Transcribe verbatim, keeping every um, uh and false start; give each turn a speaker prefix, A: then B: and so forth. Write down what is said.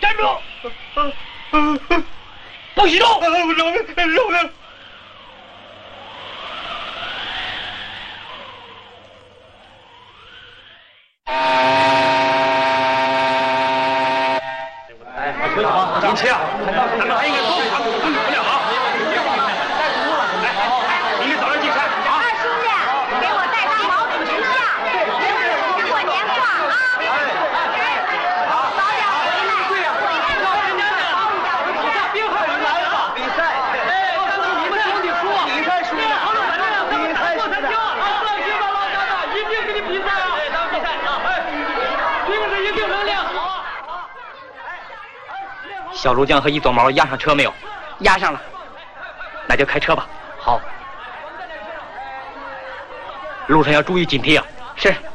A: 站住！不许动！
B: 饶命！饶命！
A: 金七啊，咱们还应该多给他们鼓励鼓励啊！来，明天早上进山啊！
C: 二叔子，给我带张毛主席像，给我吃过年画啊！早点回来。对呀，我年过人家的毛主席像，
B: 兵汉人来了，比赛。哎，刚才你们兄弟输，比赛输了，好了，反正比赛输了。啊，放心吧，老家的，一定给你比赛啊！对，咱们比赛啊！哎，平时一定能练好。
A: 小竹江和一撮毛押上车没有？
D: 押上了，
A: 那就开车吧。
D: 好，
A: 路上要注意警惕啊！
D: 是。